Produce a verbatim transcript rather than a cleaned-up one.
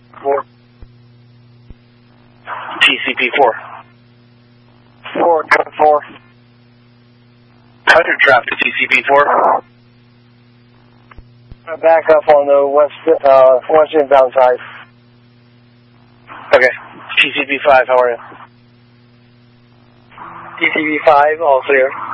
Four. T C P four. Four, four. Hunter traffic, T C P four. Back up on the west, uh, west inbound side. Okay. T C P five, how are you? T C P five, all clear.